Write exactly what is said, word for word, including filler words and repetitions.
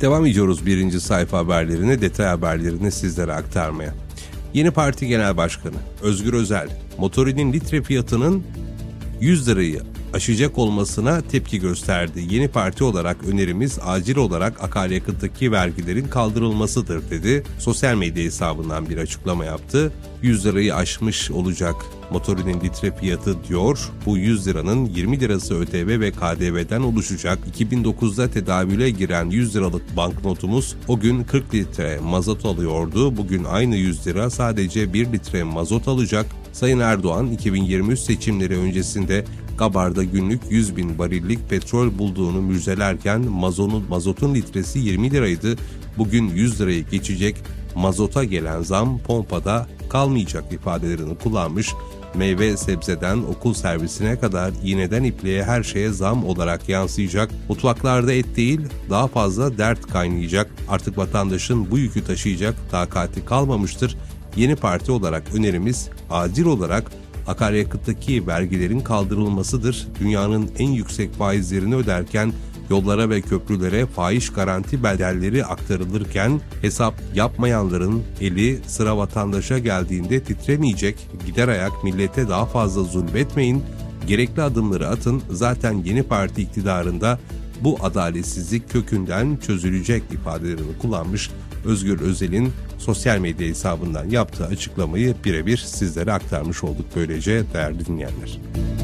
Devam ediyoruz birinci sayfa haberlerini, detay haberlerini sizlere aktarmaya. Yeni Parti Genel Başkanı Özgür Özel, motorinin litre fiyatının yüz lirayı aşacak olmasına tepki gösterdi. Yeni parti olarak önerimiz acil olarak akaryakıttaki vergilerin kaldırılmasıdır dedi. Sosyal medya hesabından bir açıklama yaptı. yüz lirayı aşmış olacak motorinin litre fiyatı diyor. Bu yüz liranın yirmi lirası ÖTV ve K D V'den oluşacak. iki bin dokuzda tedavüle giren yüz liralık banknotumuz o gün kırk litre mazot alıyordu. Bugün aynı yüz lira sadece bir litre mazot alacak. Sayın Erdoğan iki bin yirmi üç seçimleri öncesinde Gabar'da günlük yüz bin varillik petrol bulduğunu müjdelerken mazotun, mazotun litresi yirmi liraydı. Bugün yüz lirayı geçecek, mazota gelen zam pompada kalmayacak ifadelerini kullanmış. Meyve sebzeden okul servisine kadar iğneden ipliğe her şeye zam olarak yansıyacak. Mutfaklarda et değil daha fazla dert kaynayacak. Artık vatandaşın bu yükü taşıyacak takati kalmamıştır. Yeni parti olarak önerimiz acil olarak akaryakıttaki vergilerin kaldırılmasıdır. Dünyanın en yüksek faizlerini öderken yollara ve köprülere fahiş garanti bedelleri aktarılırken hesap yapmayanların eli sıra vatandaşa geldiğinde titremeyecek. Gider ayak millete daha fazla zulmetmeyin, gerekli adımları atın. Zaten yeni parti iktidarında bu adaletsizlik kökünden çözülecek ifadelerini kullanmış. Özgür Özel'in sosyal medya hesabından yaptığı açıklamayı birebir sizlere aktarmış olduk böylece değerli dinleyenler.